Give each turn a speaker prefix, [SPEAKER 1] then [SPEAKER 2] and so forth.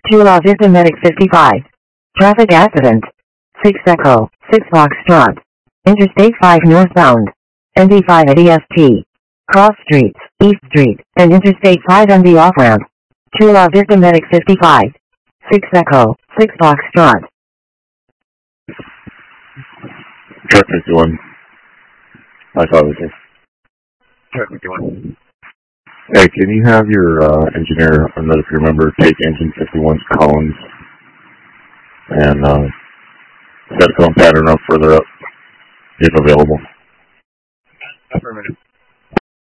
[SPEAKER 1] 2 Los Vista Medic 55. Traffic accident. 6 Echo, 6 Foxtrot. Interstate 5 northbound. ND5 at EST. Cross Streets, East Street, and Interstate 5 MD off-ramp. 2 Los Vista Medic 55. 6 Echo, 6 Foxtrot.
[SPEAKER 2] Truck 51. I thought it was here.
[SPEAKER 3] Truck 51.
[SPEAKER 2] Hey, can you have your engineer, I don't know if you remember, take engine 51's cones and set a cone pattern up further up, if available?
[SPEAKER 3] Affirmative.